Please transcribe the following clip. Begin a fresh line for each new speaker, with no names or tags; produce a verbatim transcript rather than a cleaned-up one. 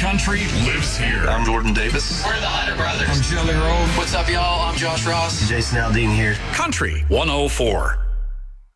country lives here.
I'm Jordan Davis.
We're the Hunter Brothers.
I'm Jelly Roll.
What's up, y'all? I'm Josh Ross.
Jason Aldean here.
Country one oh four.